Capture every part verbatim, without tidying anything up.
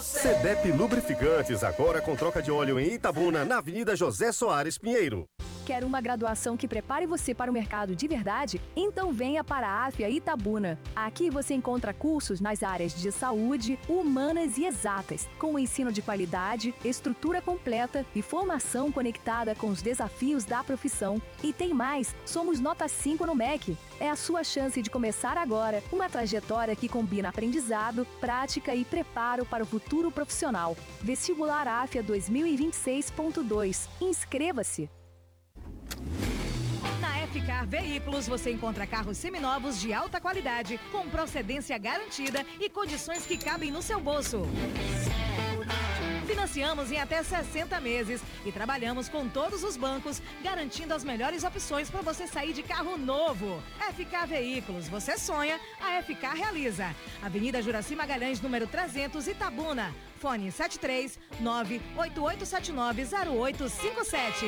Cedep Lubrificantes, agora com troca de óleo em Itabuna, na Avenida José Soares Pinheiro. Quer uma graduação que prepare você para o mercado de verdade? Então venha para a AFIA Itabuna. Aqui você encontra cursos nas áreas de saúde, humanas e exatas, com ensino de qualidade, estrutura completa e formação conectada com os desafios da profissão. E tem mais, somos nota cinco no M E C. É a sua chance de começar agora uma trajetória que combina aprendizado, prática e preparo para o futuro profissional. Vestibular AFIA dois mil e vinte e seis ponto dois. Inscreva-se! Na F-Car Veículos você encontra carros seminovos de alta qualidade, com procedência garantida e condições que cabem no seu bolso. Financiamos em até sessenta meses e trabalhamos com todos os bancos, garantindo as melhores opções para você sair de carro novo. F-Car Veículos, você sonha, a F-Car realiza. Avenida Juraci Magalhães, número trezentos, Itabuna. Fone sete três nove oito oito sete nove zero oito cinco sete.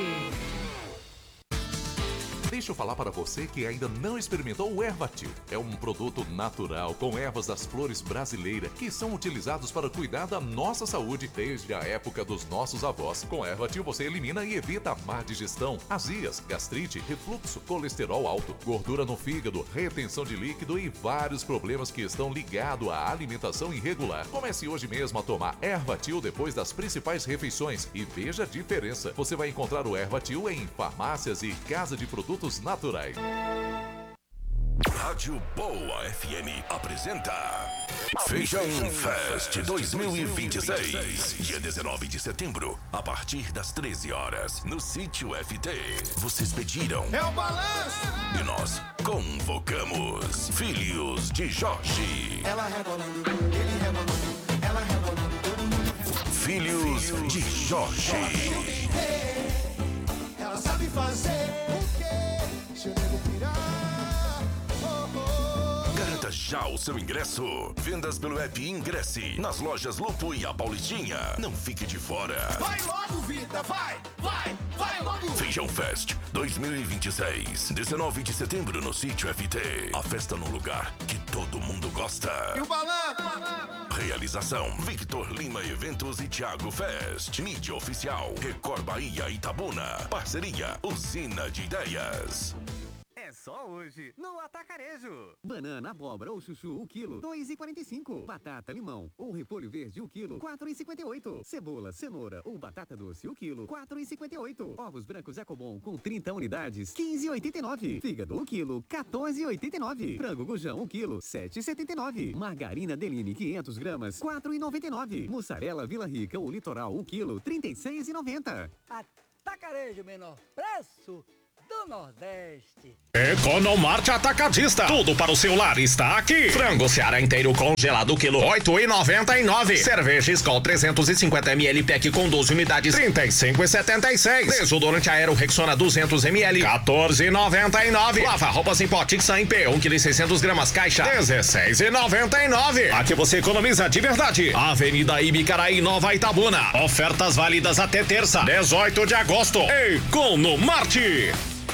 Deixa eu falar para você que ainda não experimentou o Ervatil. É um produto natural com ervas das flores brasileiras que são utilizados para cuidar da nossa saúde desde a época dos nossos avós. Com Ervatil você elimina e evita má digestão, azias, gastrite, refluxo, colesterol alto, gordura no fígado, retenção de líquido e vários problemas que estão ligados à alimentação irregular. Comece hoje mesmo a tomar Ervatil depois das principais refeições e veja a diferença. Você vai encontrar o Ervatil em farmácias e casa de produtos naturais. Rádio Boa F M apresenta Feijão Fest dois mil e vinte e seis, dia dezenove de setembro, a partir das treze horas, no Sítio F T. Vocês pediram. É o balanço! E nós convocamos Filhos de Jorge. Ela rebolando, ele rebolando, ela rebolando, todo mundo. Filhos de Jorge. Ela sabe fazer o quê? Se eu devo pirar. Garanta já o seu ingresso. Vendas pelo app Ingresse, nas lojas Lupo e a Paulistinha. Não fique de fora. Vai logo, vida, vai, vai, vai logo. Feijão Fest dois mil e vinte e seis, dezenove de setembro no Sítio F T. A festa num lugar que todo mundo gosta. E o balanço? Realização: Victor Lima Eventos e Thiago Fest. Mídia oficial: Record Bahia Itabuna. Parceria: Usina de Ideias. É só hoje, no Atacarejo. Banana, abóbora ou chuchu, o quilo, dois e quarenta e cinco. Batata, limão ou repolho verde, o quilo, quatro e cinquenta e oito. Cebola, cenoura ou batata doce, o quilo, quatro e cinquenta e oito. Ovos brancos Ecobon com trinta unidades, quinze e oitenta e nove. Fígado, o quilo, quatorze e oitenta e nove. Frango Gujão, o quilo, sete e setenta e nove. Margarina Deline, quinhentas gramas, quatro e noventa e nove. Mussarela Vila Rica ou Litoral, o quilo, trinta e seis e noventa. Atacarejo, menor preço do Nordeste. Economarte Atacadista. Tudo para o seu lar está aqui. Frango Seara inteiro congelado, quilo oito e noventa e nove. Cerveja Skol trezentos e cinquenta mililitros pack com doze unidades, trinta e cinco e setenta e seis. Desodorante Aero Rexona duzentos mililitros, quatorze e noventa e nove. Lava roupas em pó Tixa em P, um quilo e seiscentos gramas caixa, dezesseis e noventa e nove. Aqui você economiza de verdade. Avenida Ibicaraí, Nova Itabuna. Ofertas válidas até terça, dezoito de agosto. Economarte.